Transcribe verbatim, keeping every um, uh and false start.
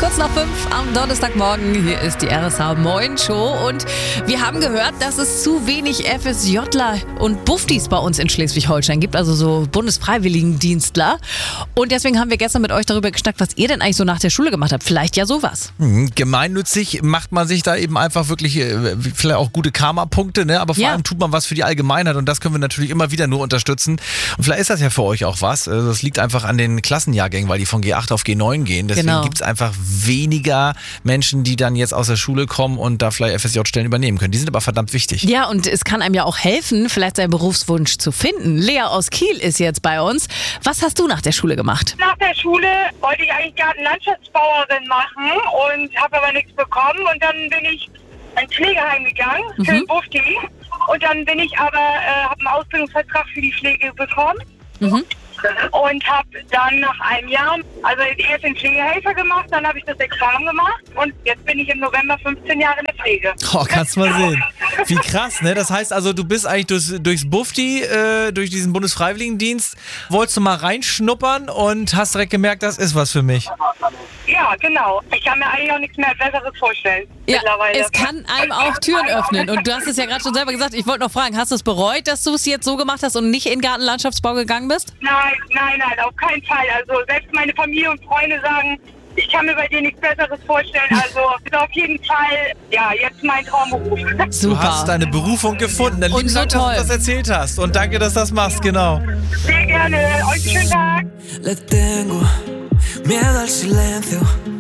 Kurz nach fünf am Donnerstagmorgen. Hier ist die R S H Moin Show. Und wir haben gehört, dass es zu wenig FSJler und Buftis bei uns in Schleswig-Holstein gibt, also so Bundesfreiwilligendienstler. Und deswegen haben wir gestern mit euch darüber geschnackt, was ihr denn eigentlich so nach der Schule gemacht habt. Vielleicht ja sowas. Hm, gemeinnützig macht man sich da eben einfach wirklich äh, vielleicht auch gute Karma-Punkte, ne? Aber vor Ja. allem tut man was für die Allgemeinheit und das können wir natürlich immer wieder nur unterstützen. Und vielleicht ist das ja für euch auch was. Also das liegt einfach an den Klassenjahrgängen, weil die von G acht auf G neun gehen. Deswegen Genau. gibt es einfach weniger Menschen, die dann jetzt aus der Schule kommen und da vielleicht F S J-Stellen übernehmen können. Die sind aber verdammt wichtig. Ja, und es kann einem ja auch helfen, vielleicht seinen Berufswunsch zu finden. Lea aus Kiel ist jetzt bei uns. Was hast du nach der Schule gemacht? Nach der Schule wollte ich eigentlich Gartenlandschaftsbauerin machen und habe aber nichts bekommen. Und dann bin ich in ein Pflegeheim gegangen für Mhm. den Bufti. Und dann bin ich aber, äh, habe einen Ausbildungsvertrag für die Pflege bekommen. Mhm. Und habe dann nach einem Jahr, also erst den Pflegehelfer gemacht, dann habe ich das Examen gemacht und jetzt bin ich im November fünfzehn Jahre in der Pflege. Oh, kannst mal sehen. Wie krass, ne? Das heißt also, du bist eigentlich durchs, durchs Bufti, äh, durch diesen Bundesfreiwilligendienst, wolltest du mal reinschnuppern und hast direkt gemerkt, das ist was für mich. Ja, genau. Ich kann mir eigentlich auch nichts mehr Besseres vorstellen Ja, mittlerweile. es kann einem auch Türen öffnen. Und du hast es ja gerade schon selber gesagt. Ich wollte noch fragen, hast du es bereut, dass du es jetzt so gemacht hast und nicht in Gartenlandschaftsbau gegangen bist? Nein, nein, nein, auf keinen Fall. Also selbst meine Familie und Freunde sagen, ich kann mir bei dir nichts Besseres vorstellen. Also ist auf jeden Fall, ja, jetzt mein Traumberuf. Super. Du hast deine Berufung gefunden. Dann Und lieben so Dank, dass toll. du das erzählt hast. Und danke, dass du das machst, genau. Sehr gerne. Euch einen schönen Tag. Le tengo miedo al silencio.